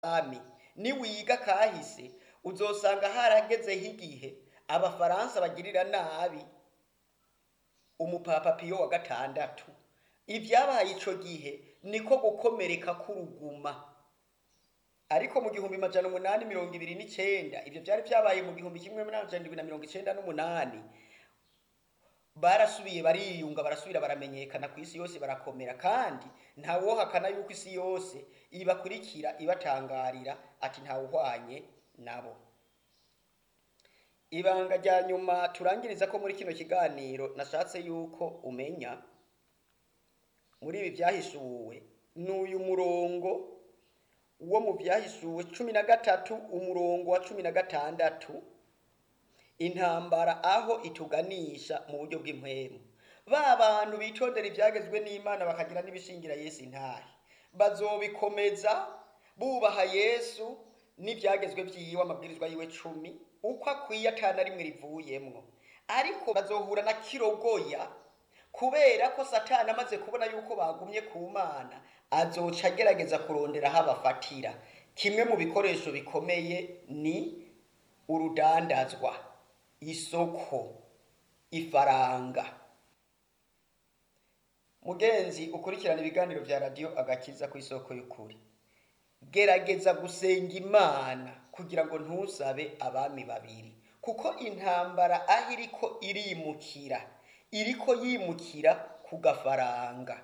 ami niwiga kahise uzosanga haragezeho igihe abafaransa bagirira nabi umupapa Piyo wa gatandatu. Ivyabaye ico gihe niko gukomereka k'uruguma. Ariko mu 1829 ivyo vyari vyabaye mu 1798 barasubiye bariyunga, barasubira baramenyekana ku isi yose, barakomera, kandi ntawohakana yuko isi yose ibakurikira ibatangarira ati ntawuhwanye nabo. Ibanga rya nyuma turangiriza ko muri kino kiganiro nashatse yuko umenya muri ibi vyahishuwe n'uyu murongo wo mu vyahishuwe 13 umurongo wa 16, intambara aho ituganisha mu buryo bw'impwemu. Ba bantu bitondera ivyagezwe n'Imana bakagira n'ibishingira Yesu intahe bazobikomeza bubaha Yesu n'ivyagezwe vyiwe, amabwirizwa yiwe 10 uko akwiye atana rimwe rivuyemwo. Ariko bazohura na kirogoya kubera ko Satani amaze kubona yuko bagumye ku Mana, azoca agerageza kurondera aho abafatira. Kimwe mu bikoresho bikomeye ni urudandazwa, isoko, ifaranga. Mugenzi ukurikirana ibiganiro vya radio Agakiza ku isoko y'ukuri, gerageza gusenga Imana kugira ngo ntusabe abami babiri, kuko intambara aho iriko yimukira ku gafaranga.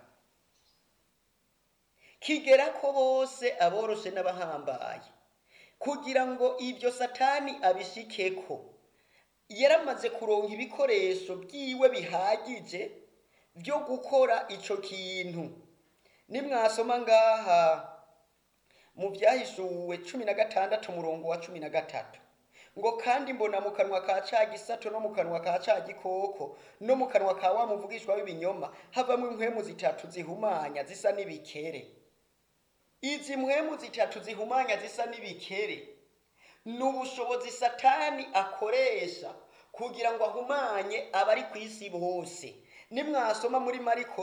Kigera ko bose aboroshe n'abahambaye kugira ngo ivyo Satani abishikeko, yaramaze kuronka ibikoresho vyiwe bihagije vyo gukora ico kintu. Nimwasoma ngaha mu vyahishuwe 16 umurongo wa 13 ngo kandi mbona mu kanwa ka ca gisato no mu kanwa ka ca gikoko no mu kanwa ka wa muvugishwa w'ibinyoma havamwe impwemu zitatu zihumanya zisa n'ibikere. Izi mpwemu zitatu zihumanya zisa n'ibikere n'ubushobozi Satani akoresha kugira ngo ahumanye abari ku isi bose. Nimwasoma muri Mariko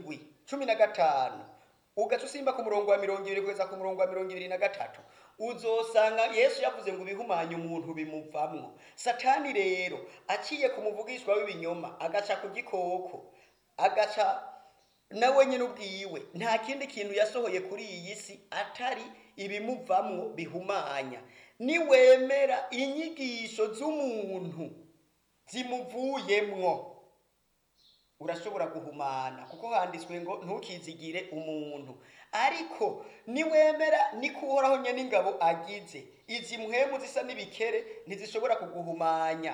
7:15 ugaca usimba ku murongo wa 20 kugeza ku murongo wa 23 uzosanga Yesu yavuze ngo bihumanye umuntu bimuvamwo. Satani rero aciye ku muvugishwa w'ibinyoma, agaca ku gikoko, agaca nawe nyine ubwiwe, nta kindi kintu yasohoye kuri iyi si atari ibimuvamwo bihumanya. Niwemera inyigisho z'umuntu zimuvuyemwo urashobora guhumana, kuko handitswe ngo ntukizigire umuntu. Ariko niwemera niko Uhoraho nyene ingabo agize, izi mpwemu zisa n'ibikere ntizishobora kuguhumanya.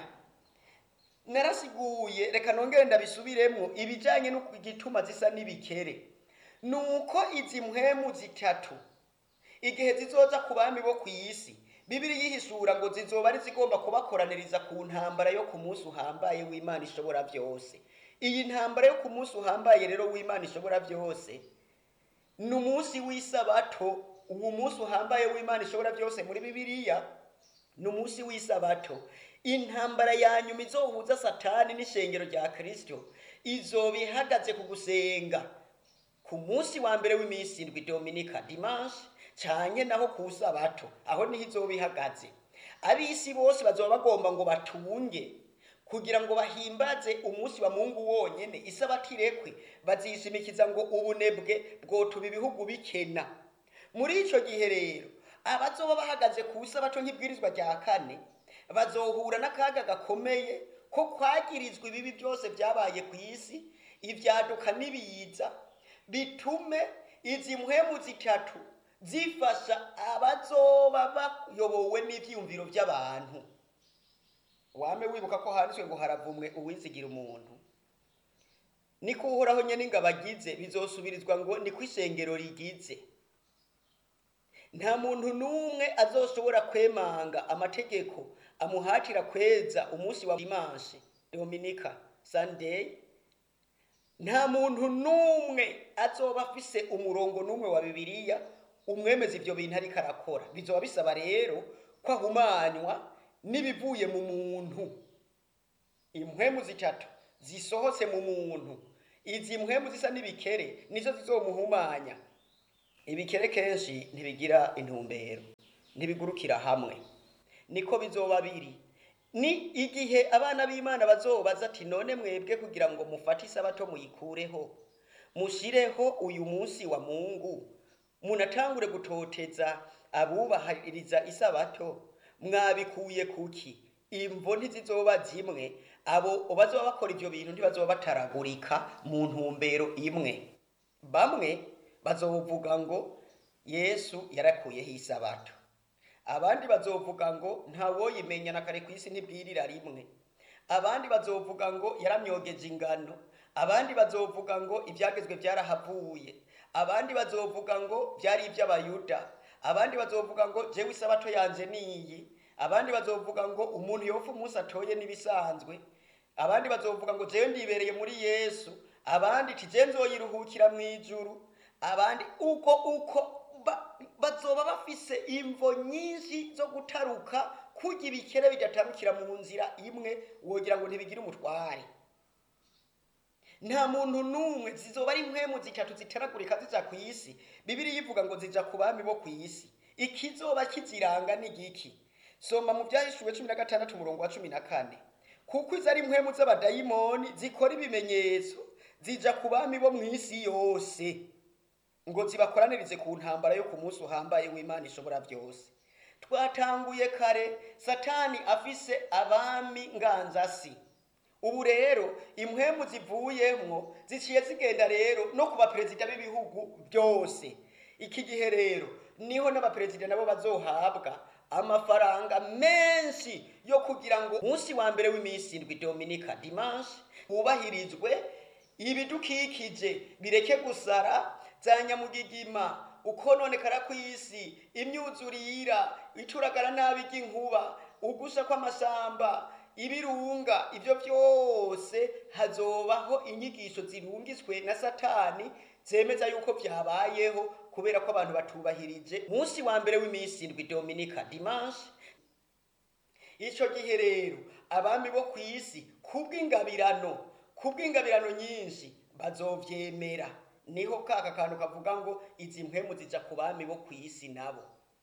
Narasiguye, reka nongere ndabisubiremwo ibijanye no gituma zisa n'ibikere. Nuko izi mpwemu zitatu igihe zizoza ku bami bo ku isi, Bibiri yihishura ngo zizoba ari zigomba kubakoraniriza ku ntambara yo ku munsi uhambaye w'Imana ishobora byose. Iyi ntambara yo ku munsi uhambaye rero w'Imana ishobora byose ni umunsi w'isabato. Uwo munsi uhambaye w'Imana ishobora byose muri Bibiliya ni umunsi w'isabato. Intambara ya nyuma izohuza Satani n'ishengero rya Kristo izoba ihagaze ku gusenga ku munsi wa mbere w'iminsi indwi, Dominika, Dimanche, canke naho ku sabato, aho niho izoba ihagaze. Abisi bose bazoba bagomba ngo batunge kugira ngo bahimbaze umunsi wa Mungu wonyene. Isabato irekwe bazishimikiza ngo ubunebwe bwotuma ibihugu bikena. Muri ico gihe rero abazoba bahagaze ku sabato nk'ibwirizwa rya 4 bazohura n'akaga gakomeye ko kwagirizwa ibibi byose byabaye ku isi, ivyaduka n'ibiza, bitume izi mpwemu zitatu zifasha abazoba bayobowe n'ivyumviro by'abantu. Wame wibuka ko handitswe ngo haravumwe uwizigira umuntu. Niko Uhoraho nyene ingabo agize bizosubirizwa ngo niko ishengero rigize. Nta muntu numwe azoshobora kwemanga amategeko amuhatira kweza umunsi wa Dimanche, Dominika, Sunday. Nta muntu numwe azoba afise umurongo numwe wa Bibiliya umwemeza ivyo bintu ariko arakora. Bizoba bisaba rero ko ahumanywa nibivuye mu muntu. Impwemu zitatu zisohotse mu muntu, izi mpwemu zisa n'ibikere nizo zizomuhumanya. ibikere kenshi ntibigira intumbero, ntibigurukira hamwe. Niko bizoba biri. Ni igihe abana b'Imana bazobaza ati none mwebwe kugira ngo mufate isabato muyikureho, mushireho uyu munsi wa Mungu, munatangure gutoteza abubahiriza isabato, mwabikuye kuki? Imvo ntizizoba zimwe, abo bazoba bakora ivyo bintu ntibazoba bataragurika mu ntumbero imwe. Bamwe bazovuga ngo Yesu yarakuyeho isabato, abandi bazovuga ngo ntawoyimenya na kare kw'isi ntibwirira rimwe, abandi bazovuga ngo yaramyogeje ingano, abandi bazovuga ngo ivyagezwe vyarahavuye, abandi bazovuga ngo vyari ivy'abayuda, abandi bazovuga ngo jewe isabato yanje niyi, abandi bazovuga ngo umuntu yopfa umunsi atoye n'ibisanzwe, abandi bazovuga ngo jewe ndibereye muri Yesu, abandi ati je nzoyiruhukira mw'ijuru, abandi uko bazoba bafise imvo nyinshi zo gutaruka kurya ibikere bidatarukira mu nzira imwe, wogira ngo ntibigira umutware. Nta muntu numwe, zizoba ari impwemu zitatu zitaragurika zija kw'isi. Bibiliya ivuga ngo zija ku bami bo kw'isi. Ikizoba kiziranga ni giki? Soma mu Vyahishuwe 16 umurongo wa 14. Kuko izo ari impwemu z'abadayimoni zikora ibimenyetso, zija ku bami bo mw'isi yose ngo zibakoranirize ku ntambara yo ku munsi uhambaye w'Imana ishobora byose. Twatanguye kare Satani afise abami nganzasi. Ubu rero impwemu zivuyemwo ziciye zigenda rero no kuba perezida b'ibihugu byose. Iki gihe rero niho n'abaperezida nabo bazohabwa amafaranga menshi yo kugira ngo munsi wa mbere w'iminsi indwi Dominika Dimanche hubahirizwe ibidukikije bireke gusara, za nyamugigima, ukononekara kw'isi, imyuzurira, icuragara nabi ry'inkuba, ugusha kw'amashamba, ibirunga. Ivyo vyose hazobaho inyigisho zirungiswe na Satani zemeza yuko vyabayeho kubera ko abantu batubahirije munsi wa mbere w'iminsi indwi Dominika Dimanche. Ico gihe rero abami bo kw'isi kubw'ingabirano nyinshi bazovyemera. Niho kaka kantu kavuga ngo izi mpwemu zija ku bami bo kw'isi nabo.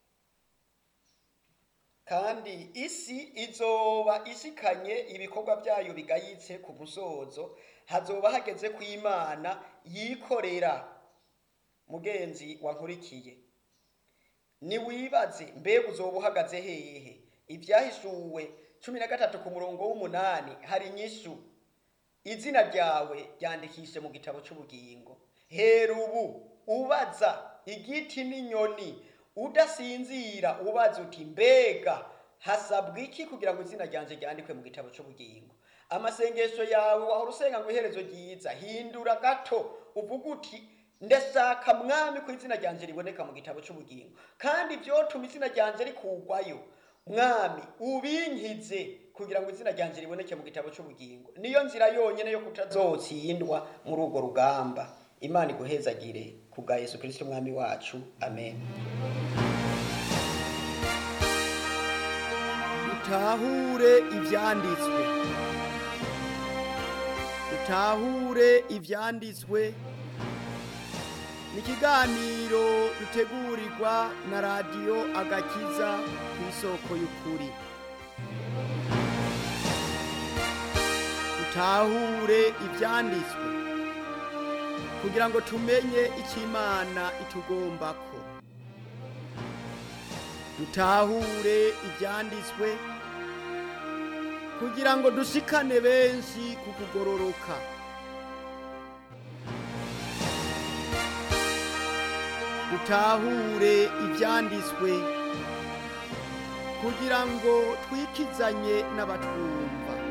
Kandi isi izoba ishikanye ibikorwa byayo bigayitse ku musozo, hazoba hageze ku Imana yikorera. Mugenzi wankurikiye, ni wibaze mbega uzoba uhagaze hehe? Ivyahishuwe 13 ku murongo w'8 hari inyishu. Izina ryawe ryandikishe mu gitabo c'ubugingo. Hera ubu ubaza igiti n'inyoni, udasinzira ubaza uti mbega hasabwa iki kugira ngo izina ryanje ryandikwe mu gitabo c'ubugingo? Amasengesho yawe wahora usenga ngo iherezo ryiza, hindura gato uvuga uti ndashaka mwami ko izina ryanje riboneka mu gitabo c'ubugingo, kandi vyotuma izina ryanje rikugwayo. Mwami ubinkize kugira ngo izina ryanje riboneke mu gitabo c'ubugingo. Niyo nzira yonyene yo kutazotsindwa muri urwo rugamba. Imana iguhezagire kubwa Yesu Kristo mwami wacu. Amen. Utahure ivyanditswe. Utahure ivyanditswe ni ikiganiro dutegurirwa na radiyo Agakiza kw'isoko y'ukuri. Utahure ivyanditswe kugira ngo tumenye icyo Imana itugombako. Dutahure ivyanditswe kugira ngo dushikane benshi ku kugororoka. Dutahure ivyanditswe kugira ngo twikizanye n'abatwumva.